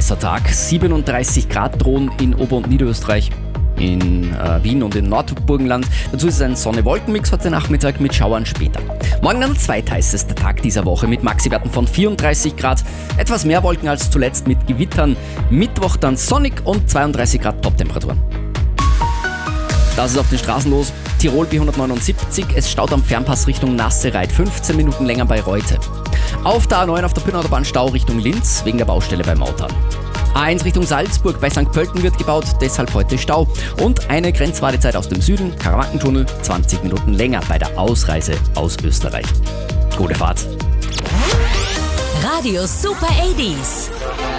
heißer Tag. 37 Grad drohen in Ober- und Niederösterreich, in Wien und im Nordburgenland. Dazu ist es ein Sonne-Wolken-Mix heute Nachmittag mit Schauern später. Morgen dann der zweitheißeste Tag dieser Woche mit Maxiwerten von 34 Grad. Etwas mehr Wolken als zuletzt mit Gewittern. Mittwoch dann sonnig und 32 Grad Toptemperaturen. Das ist auf den Straßen los. Tirol B179, es staut am Fernpass Richtung Nassereit, 15 Minuten länger bei Reute. Auf der A9 auf der Pünauterbahn Stau Richtung Linz, wegen der Baustelle bei Mauthahn. A1 Richtung Salzburg, bei St. Pölten wird gebaut, deshalb heute Stau. Und eine Grenzwartezeit aus dem Süden, Karawankentunnel, 20 Minuten länger bei der Ausreise aus Österreich. Gute Fahrt. Radio Super 80s.